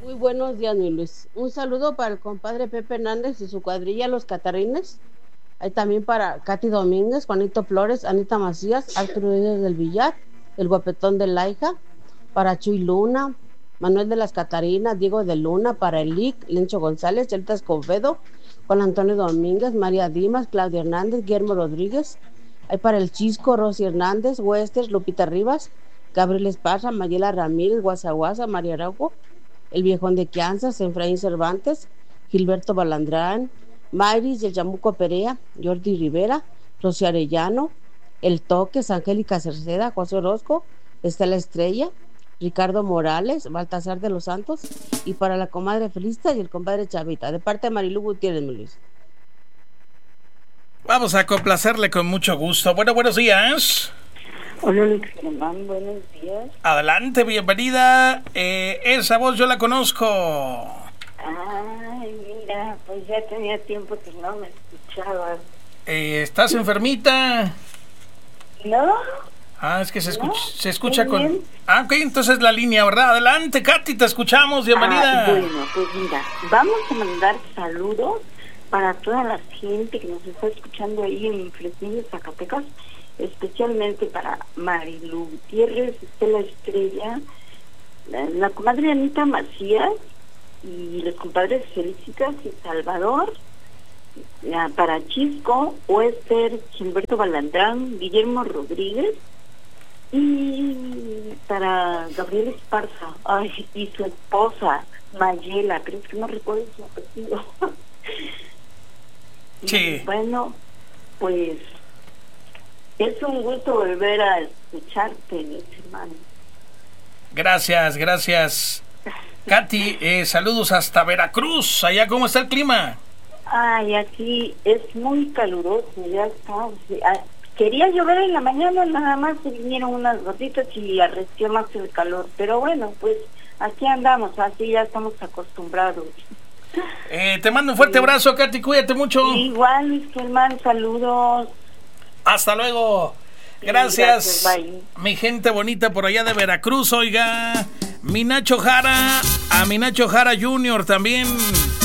Muy buenos días, mi Luis. Un saludo para el compadre Pepe Hernández y su cuadrilla Los Catarrines. Hay también para Katy Domínguez, Juanito Flores, Anita Macías, Arturo Díaz del Villar, el guapetón de Laija, para Chuy Luna, Manuel de las Catarinas, Diego de Luna, para el Lic, Lencho González, Celta Escobedo, Juan Antonio Domínguez, María Dimas, Claudia Hernández, Guillermo Rodríguez. Hay para el Chisco, Rosy Hernández, Wester, Lupita Rivas, Gabriel Esparza, Mayela Ramírez, Guasaguasa, María Araujo, el Viejón de Kansas, Efraín Cervantes, Gilberto Balandrán, Mayris del Yamuco Perea, Jordi Rivera, Rosy Arellano, El Toques, Angélica Cerceda, José Orozco, Estela Estrella, Ricardo Morales, Baltasar de los Santos, y para la comadre Felista y el compadre Chavita, de parte de Marilu Gutiérrez, mi Luis. Vamos a complacerle con mucho gusto. Bueno, buenos días. Hola, Luis Germán, buenos días. Adelante, bienvenida. Esa voz yo la conozco. Ay, mira, pues ya tenía tiempo que no me escuchabas. ¿Estás enfermita? ¿No? Ah, es que se escucha, ¿No? se escucha Muy con... bien. Ah, ok, entonces la línea, ¿verdad? Adelante, Katy, te escuchamos, bienvenida. Bueno, pues mira, vamos a mandar saludos para toda la gente que nos está escuchando ahí en Fresnillo, Zacatecas, especialmente para Marilu Gutiérrez, Estela Estrella, la comadre Anita Macías y los compadres Felicitas y Salvador, para Chisco, Wester, Gilberto Balandrán, Guillermo Rodríguez, y para Gabriel Esparza, ay, y su esposa Mayela, creo que no recuerdo su apellido. Sí. Bueno, pues es un gusto volver a escucharte, mi hermano. Gracias, gracias. Katy, saludos hasta Veracruz. Allá, ¿cómo está el clima? Ay, aquí es muy caluroso, ya está. Quería llover en la mañana, nada más se vinieron unas gotitas y arreció más el calor. Pero bueno, pues aquí andamos, así ya estamos acostumbrados. Te mando un fuerte abrazo, Katy, cuídate mucho. Igual, Luis Germán, saludos. Hasta luego. Gracias, sí, gracias, mi gente bonita por allá de Veracruz. Oiga, mi Nacho Jara, a mi Nacho Jara Jr. también.